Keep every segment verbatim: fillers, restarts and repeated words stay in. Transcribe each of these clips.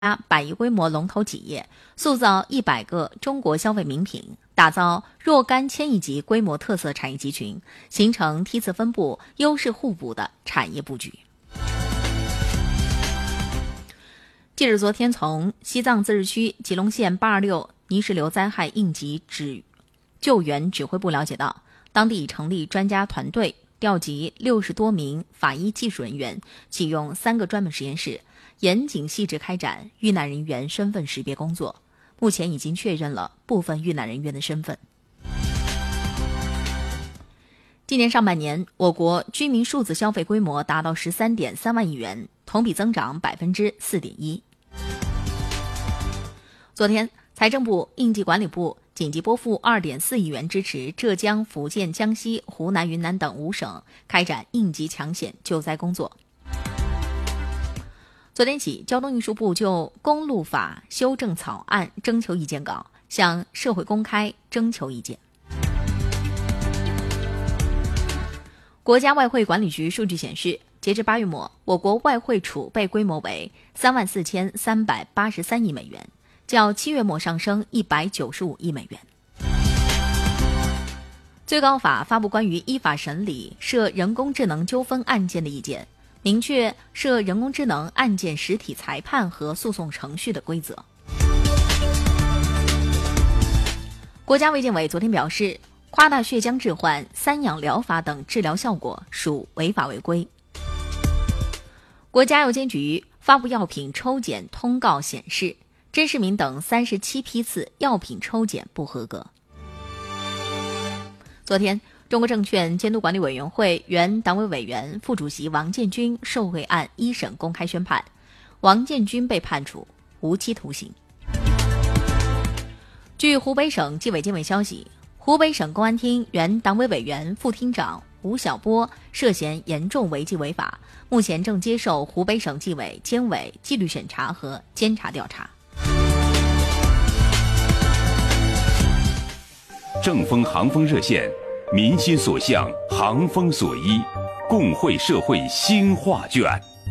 百亿规模龙头企业，塑造一百个中国消费名品，打造若干千亿级规模特色产业集群，形成梯次分布、优势互补的产业布局。记者昨天从西藏自治区吉隆县八二六泥石流灾害应急指救援指挥部了解到，当地已成立专家团队，调集六十多名法医技术人员，启用三个专门实验室，严谨细致开展遇难人员身份识别工作。目前已经确认了部分遇难人员的身份。今年上半年，我国居民数字消费规模达到 十三点三万亿元，同比增长 百分之四点一。昨天，财政部、应急管理部紧急拨付 二点四亿元，支持浙江、福建、江西、湖南、云南等五省开展应急抢险救灾工作。昨天起，交通运输部就公路法修正草案征求意见稿向社会公开征求意见。国家外汇管理局数据显示，截至八月末，我国外汇储备规模为三万四千三百八十三亿美元，较七月末上升一百九十五亿美元。最高法发布关于依法审理涉人工智能纠纷案件的意见，明确涉人工智能案件实体裁判和诉讼程序的规则。国家卫健委昨天表示，夸大血浆置换、三氧疗法等治疗效果属违法违规。国家药监局发布药品抽检通告显示，甄世明等三十七批次药品抽检不合格。昨天，中国证券监督管理委员会原党委委员、副主席王建军受贿案一审公开宣判，王建军被判处无期徒刑。据湖北省纪委监委消息，湖北省公安厅原党委委员、副厅长吴晓波涉嫌严重违纪违法，目前正接受湖北省纪委监委纪律审查和监察调查。 正风航风热线，民心所向，航风所依，共绘社会新画卷。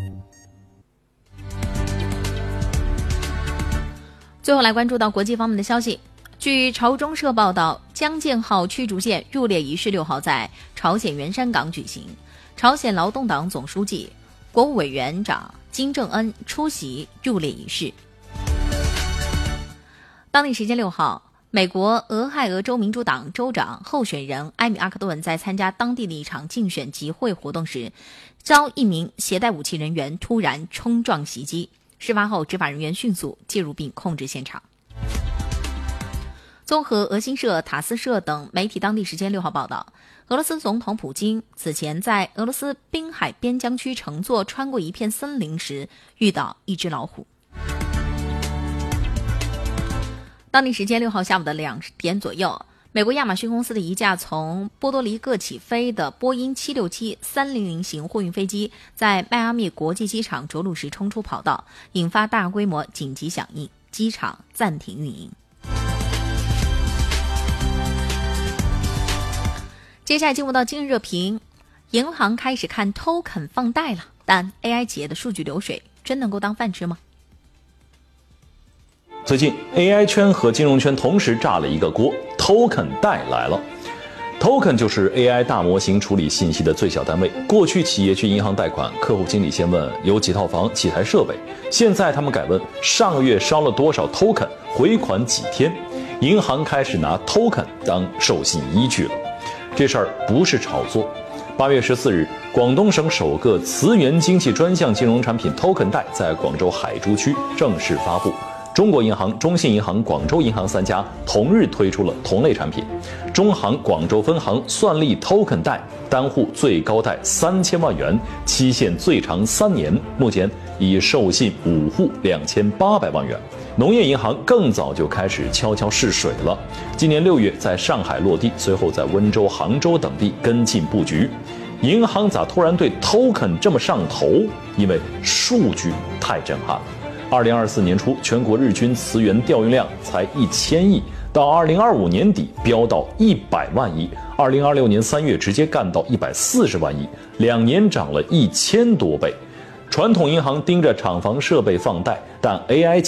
最后来关注到国际方面的消息。据朝中社报道，江建浩驱逐舰入列仪式六号在朝鲜元山港举行，朝鲜劳动党总书记、国务委员长金正恩出席入列仪式。当地时间六号，美国俄亥俄州民主党州长候选人埃米·阿克顿在参加当地的一场竞选集会活动时，遭一名携带武器人员突然冲撞袭击。事发后，执法人员迅速介入并控制现场。综合俄新社、塔斯社等媒体当地时间六号报道，俄罗斯总统普京此前在俄罗斯滨海边疆区乘坐穿过一片森林时遇到一只老虎。当地时间六号下午的两点左右，美国亚马逊公司的一架从波多黎各起飞的波音七六七 三零零型货运飞机在迈阿密国际机场着陆时冲出跑道，引发大规模紧急响应，机场暂停运营。接下来进入到今日热评，银行开始看 token 放贷了，但 A I 企业的数据流水真能够当饭吃吗？ 最近 A I 圈和金融圈同时炸了一个锅 ，token 贷来了。token 就是 A I 大模型处理信息的最小单位。过去企业去银行贷款，客户经理先问有几套房、几台设备，现在他们改问上个月烧了多少 token， 回款几天。银行开始拿 token 当授信依据了。这事儿不是炒作。八月十四日，广东省首个磁源经济专项金融产品 token 贷在广州海珠区正式发布。中国银行、中信银行、广州银行三家同日推出了同类产品。中行广州分行算力 token 贷，单户最高贷三千万元，期限最长三年，目前已授信五户两千八百万元。农业银行更早就开始悄悄试水了，今年六月在上海落地，随后在温州、杭州等地跟进布局。银行咋突然对 token 这么上头？因为数据太震撼了。二零二四年初，全国日均磁源调用量才一千亿，到二零二五年底飙到一百万亿，二零二六年三月直接干到一百四十万亿，两年涨了一千多倍。 传统银行盯着厂房设备放贷，但 A I